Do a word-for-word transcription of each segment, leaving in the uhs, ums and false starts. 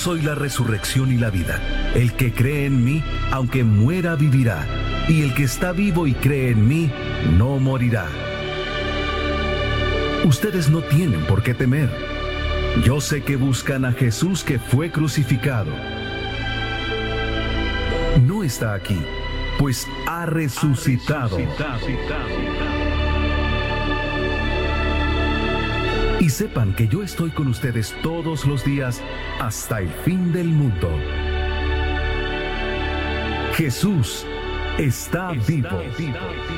soy la resurrección y la vida. El que cree en mí, aunque muera, vivirá. Y el que está vivo y cree en mí, no morirá. Ustedes no tienen por qué temer. Yo sé que buscan a Jesús que fue crucificado. No está aquí, pues ha resucitado. Y sepan que yo estoy con ustedes todos los días hasta el fin del mundo. Jesús está, está vivo. vivo.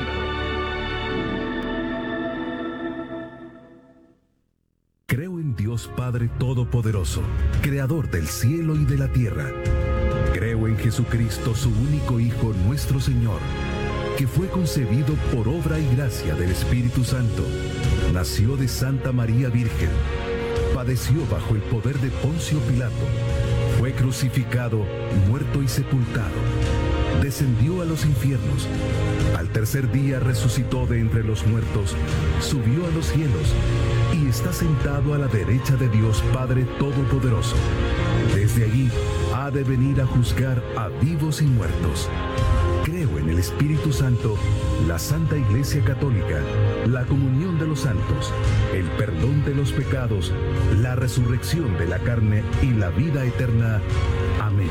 Creo en Dios Padre Todopoderoso, Creador del cielo y de la tierra. Creo en Jesucristo, su único Hijo, nuestro Señor, que fue concebido por obra y gracia del Espíritu Santo. Nació de Santa María Virgen. Padeció bajo el poder de Poncio Pilato. Fue crucificado, muerto y sepultado. Descendió a los infiernos. Al tercer día resucitó de entre los muertos, subió a los cielos y está sentado a la derecha de Dios Padre Todopoderoso. Desde allí ha de venir a juzgar a vivos y muertos. Creo en el Espíritu Santo, la Santa Iglesia Católica, la comunión de los santos, el perdón de los pecados, la resurrección de la carne y la vida eterna. Amén.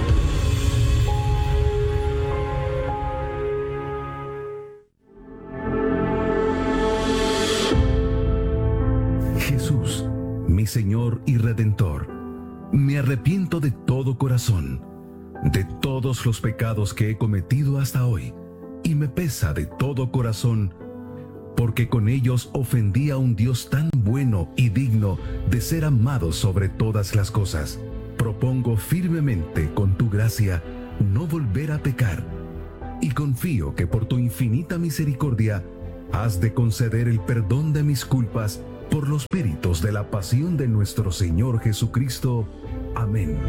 Jesús, mi Señor y Redentor, me arrepiento de todo corazón de todos los pecados que he cometido hasta hoy, y me pesa de todo corazón, porque con ellos ofendí a un Dios tan bueno y digno de ser amado sobre todas las cosas. Propongo firmemente, con tu gracia, no volver a pecar, y confío que por tu infinita misericordia has de conceder el perdón de mis culpas por los méritos de la pasión de nuestro Señor Jesucristo. Amén.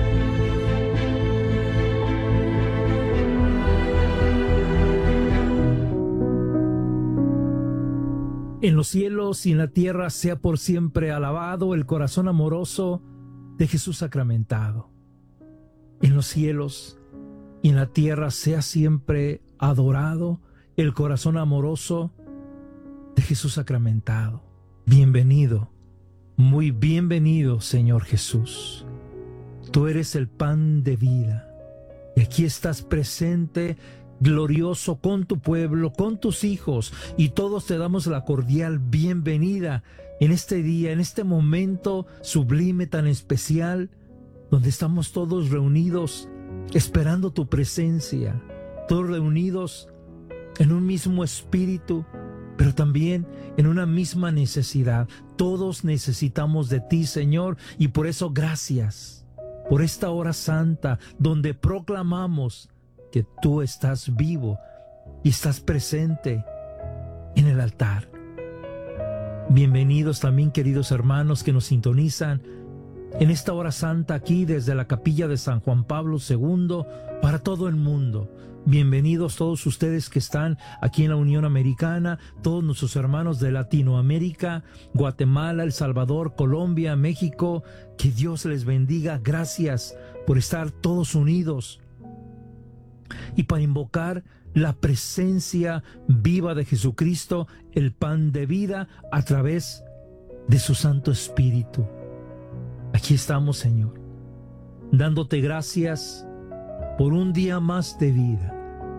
En los cielos y en la tierra sea por siempre alabado el corazón amoroso de Jesús sacramentado. En los cielos y en la tierra sea siempre adorado el corazón amoroso de Jesús sacramentado. Bienvenido, muy bienvenido, Señor Jesús. Tú eres el pan de vida y aquí estás presente, glorioso con tu pueblo, con tus hijos, y todos te damos la cordial bienvenida en este día, en este momento sublime tan especial, donde estamos todos reunidos esperando tu presencia, todos reunidos en un mismo espíritu, pero también en una misma necesidad. Todos necesitamos de ti, Señor, y por eso gracias por esta hora santa donde proclamamos que tú estás vivo y estás presente en el altar. Bienvenidos también, queridos hermanos que nos sintonizan en esta hora santa aquí desde la capilla de San Juan Pablo segundo para todo el mundo. Bienvenidos todos ustedes que están aquí en la Unión Americana, todos nuestros hermanos de Latinoamérica, Guatemala, El Salvador, Colombia, México. Que Dios les bendiga. Gracias por estar todos unidos y para invocar la presencia viva de Jesucristo, el pan de vida, a través de su Santo Espíritu. Aquí estamos, Señor, dándote gracias por un día más de vida,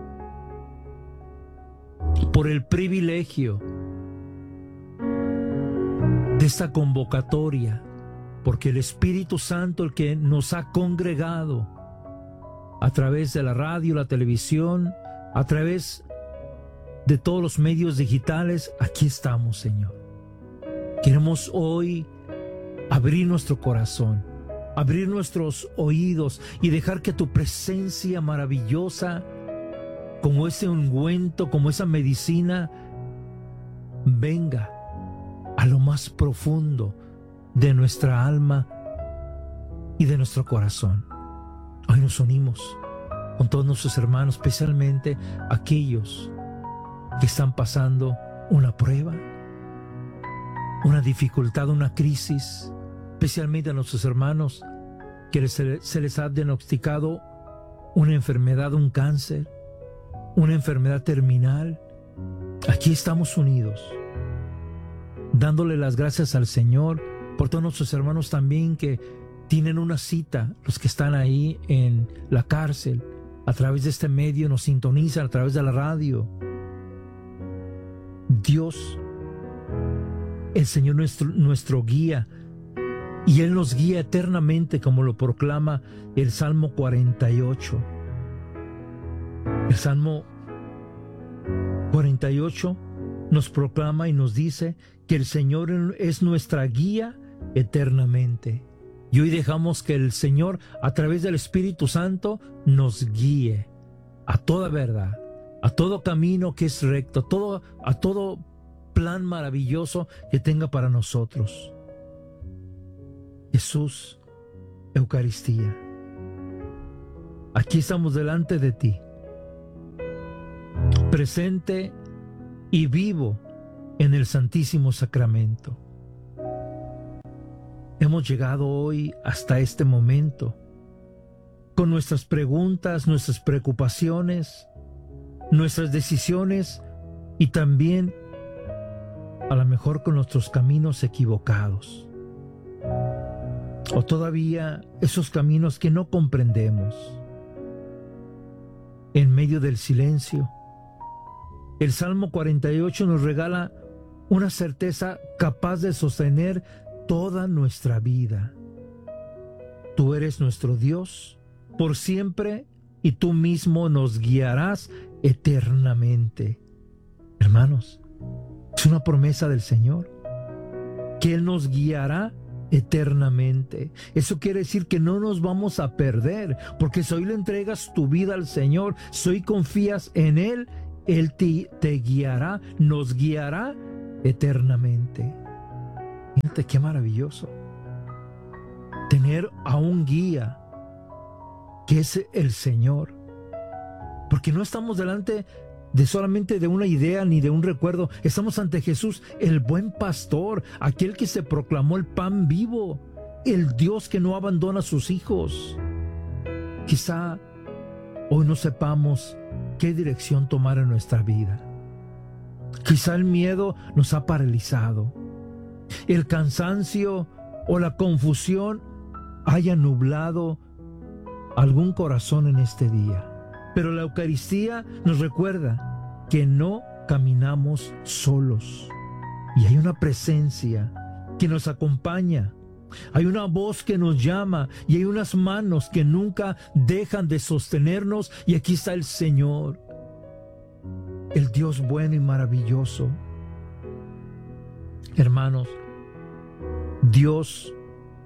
por el privilegio de esta convocatoria, porque el Espíritu Santo, el que nos ha congregado a través de la radio, la televisión, a través de todos los medios digitales, aquí estamos, Señor. Queremos hoy abrir nuestro corazón, abrir nuestros oídos y dejar que tu presencia maravillosa, como ese ungüento, como esa medicina, venga a lo más profundo de nuestra alma y de nuestro corazón. Hoy nos unimos con todos nuestros hermanos, especialmente aquellos que están pasando una prueba, una dificultad, una crisis, especialmente a nuestros hermanos que se, se les ha diagnosticado una enfermedad, un cáncer, una enfermedad terminal. Aquí estamos unidos, dándole las gracias al Señor por todos nuestros hermanos también que tienen una cita, los que están ahí en la cárcel, a través de este medio nos sintonizan, a través de la radio. Dios, el Señor nuestro, nuestro guía, y Él nos guía eternamente, como lo proclama el Salmo cuarenta y ocho. El Salmo cuarenta y ocho nos proclama y nos dice que el Señor es nuestra guía eternamente. Y hoy dejamos que el Señor, a través del Espíritu Santo, nos guíe a toda verdad, a todo camino que es recto, a todo, a todo plan maravilloso que tenga para nosotros. Jesús, Eucaristía, aquí estamos delante de ti, presente y vivo en el Santísimo Sacramento. Hemos llegado hoy hasta este momento con nuestras preguntas, nuestras preocupaciones, nuestras decisiones y también a lo mejor con nuestros caminos equivocados. O todavía esos caminos que no comprendemos. En medio del silencio, el Salmo cuarenta y ocho nos regala una certeza capaz de sostener toda nuestra vida. Tú eres nuestro Dios por siempre y tú mismo nos guiarás eternamente. Hermanos, es una promesa del Señor, que Él nos guiará eternamente. Eso quiere decir que no nos vamos a perder, porque si hoy le entregas tu vida al Señor, si hoy confías en Él, Él te, te guiará, nos guiará eternamente. Fíjate qué maravilloso tener a un guía que es el Señor, porque no estamos delante de solamente de una idea ni de un recuerdo. Estamos ante Jesús, el buen pastor, aquel que se proclamó el pan vivo, el Dios que no abandona a sus hijos. Quizá hoy no sepamos qué dirección tomar en nuestra vida. Quizá el miedo nos ha paralizado, el cansancio o la confusión haya nublado algún corazón en este día. Pero la Eucaristía nos recuerda que no caminamos solos. Y hay una presencia que nos acompaña. Hay una voz que nos llama y hay unas manos que nunca dejan de sostenernos. Y aquí está el Señor, el Dios bueno y maravilloso. Hermanos, Dios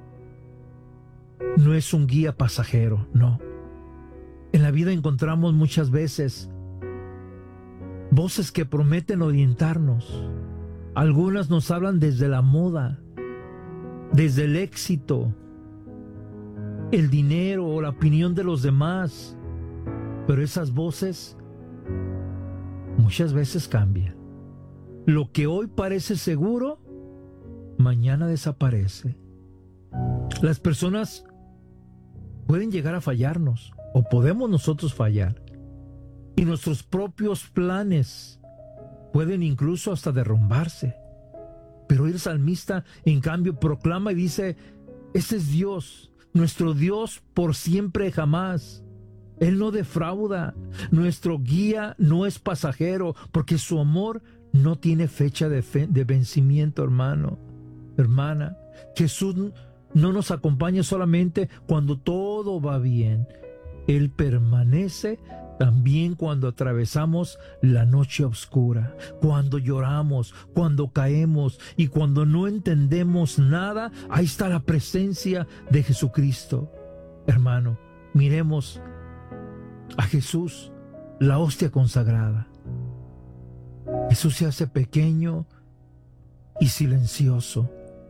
no es un guía pasajero, no. En la vida encontramos muchas veces voces que prometen orientarnos. Algunas nos hablan desde la moda, desde el éxito, el dinero o la opinión de los demás. Pero esas voces muchas veces cambian. Lo que hoy parece seguro, mañana desaparece. Las personas pueden llegar a fallarnos, o podemos nosotros fallar, y nuestros propios planes pueden incluso hasta derrumbarse. Pero el salmista, en cambio, proclama y dice: ese es Dios, nuestro Dios por siempre y jamás. Él no defrauda, nuestro guía no es pasajero, porque su amor no tiene fecha de, fe, de vencimiento, hermano, hermana. Jesús no nos acompaña solamente cuando todo va bien. Él permanece también cuando atravesamos la noche oscura, cuando lloramos, cuando caemos y cuando no entendemos nada. Ahí está la presencia de Jesucristo. Hermano, miremos a Jesús, la hostia consagrada. Jesús se hace pequeño y silencioso,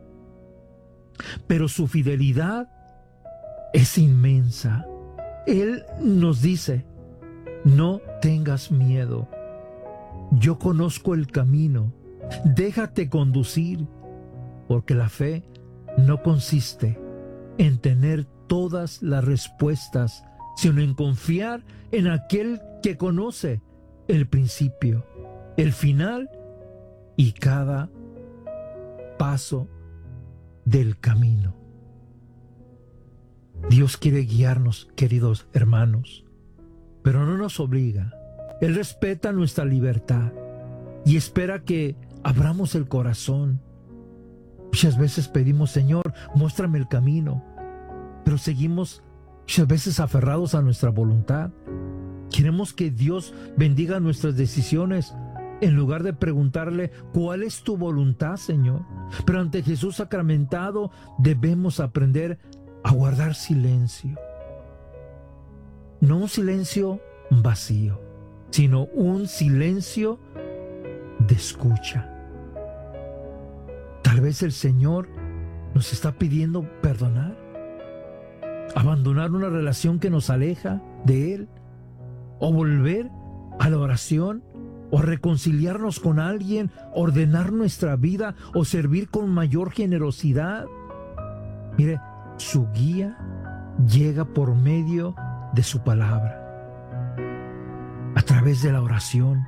pero su fidelidad es inmensa. Él nos dice: no tengas miedo, yo conozco el camino, déjate conducir, porque la fe no consiste en tener todas las respuestas, sino en confiar en aquel que conoce el principio, el final y cada paso del camino. Dios quiere guiarnos, queridos hermanos, pero no nos obliga. Él respeta nuestra libertad y espera que abramos el corazón. Muchas veces pedimos, Señor, muéstrame el camino, pero seguimos muchas veces aferrados a nuestra voluntad. Queremos que Dios bendiga nuestras decisiones en lugar de preguntarle, ¿cuál es tu voluntad, Señor? Pero ante Jesús sacramentado debemos aprender a guardar silencio. No un silencio vacío, sino un silencio de escucha. Tal vez el Señor nos está pidiendo perdonar, abandonar una relación que nos aleja de Él, o volver a la oración, o reconciliarnos con alguien, ordenar nuestra vida o servir con mayor generosidad. Mire, su guía llega por medio de su palabra, a través de la oración,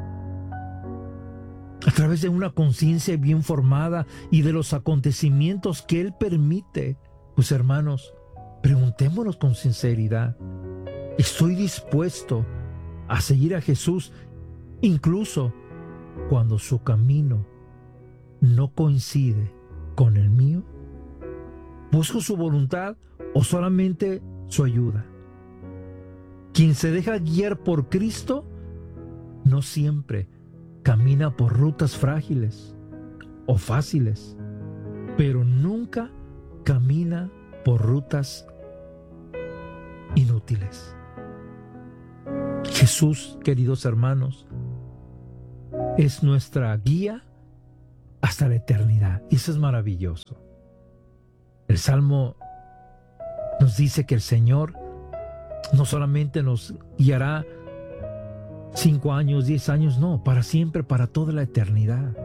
a través de una conciencia bien formada y de los acontecimientos que Él permite. Pues hermanos, preguntémonos con sinceridad, ¿estoy dispuesto a seguir a Jesús incluso cuando su camino no coincide con el mío? ¿Busco su voluntad o solamente su ayuda? Quien se deja guiar por Cristo no siempre camina por rutas frágiles o fáciles, pero nunca camina por rutas inútiles. Jesús, queridos hermanos, es nuestra guía hasta la eternidad. Y eso es maravilloso. El Salmo nos dice que el Señor no solamente nos guiará cinco años, diez años, no, para siempre, para toda la eternidad.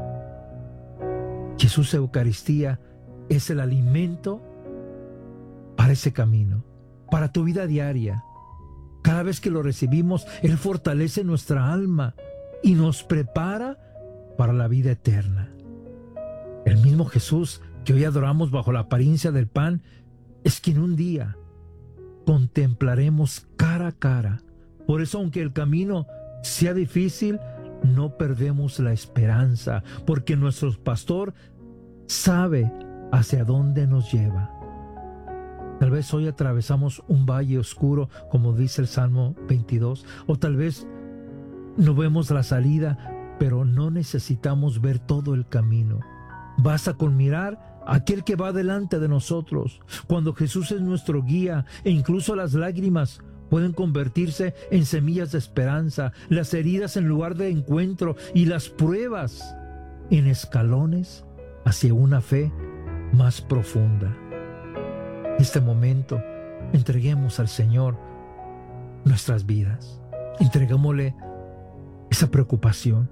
Jesús Eucaristía es el alimento para ese camino, para tu vida diaria. Cada vez que lo recibimos, Él fortalece nuestra alma y nos prepara para la vida eterna. El mismo Jesús que hoy adoramos bajo la apariencia del pan es quien un día contemplaremos cara a cara. Por eso, aunque el camino sea difícil, no perdemos la esperanza, porque nuestro pastor sabe hacia dónde nos lleva. Tal vez hoy atravesamos un valle oscuro, como dice el Salmo veintidós, o tal vez no vemos la salida, pero no necesitamos ver todo el camino. Basta con mirar a aquel que va delante de nosotros. Cuando Jesús es nuestro guía, e incluso las lágrimas pueden convertirse en semillas de esperanza, las heridas en lugar de encuentro y las pruebas en escalones hacia una fe más profunda. En este momento, entreguemos al Señor nuestras vidas. Entreguémosle esa preocupación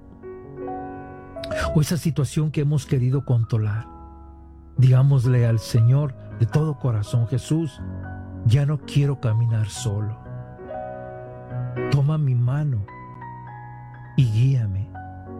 o esa situación que hemos querido controlar. Digámosle al Señor de todo corazón: Jesús, ya no quiero caminar solo. Toma mi mano y guíame.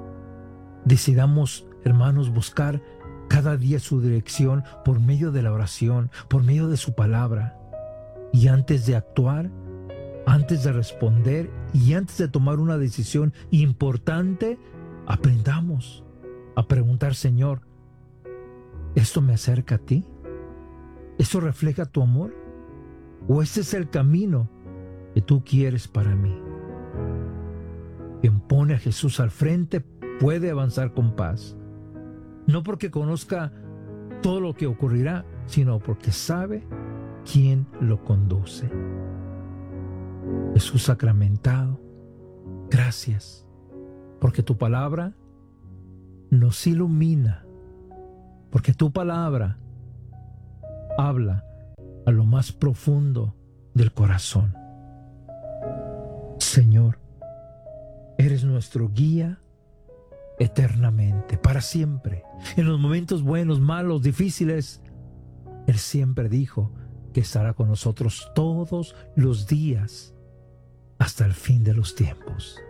Decidamos, hermanos, buscar cada día su dirección por medio de la oración, por medio de su palabra. Y antes de actuar, antes de responder y antes de tomar una decisión importante, aprendamos a preguntar: Señor, ¿esto me acerca a ti? ¿Esto refleja tu amor? ¿O este es el camino que tú quieres para mí? Quien pone a Jesús al frente puede avanzar con paz. No porque conozca todo lo que ocurrirá, sino porque sabe quién lo conduce. Jesús sacramentado, gracias, porque tu palabra nos ilumina, porque tu palabra habla a lo más profundo del corazón. Señor, eres nuestro guía eternamente, para siempre. En los momentos buenos, malos, difíciles, Él siempre dijo: que estará con nosotros todos los días hasta el fin de los tiempos.